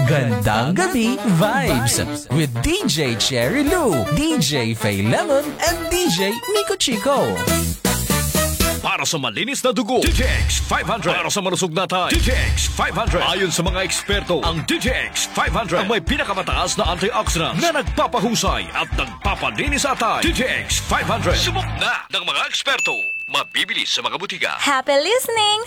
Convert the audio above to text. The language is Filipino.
Magandang gabi vibes with DJ Cherry Lou, DJ Faye Lemon, and DJ Miko Chico. Para sa malinis na dugo, DTX 500. Para sa malusog na tayo, DTX 500. Ayon sa mga eksperto, ang DTX 500 ang may pinakamataas na antioxidants na nagpapahusay at nagpapalinis sa tayo. DTX 500. Subok na ng mga eksperto. Mabibili sa mga butika. Happy listening!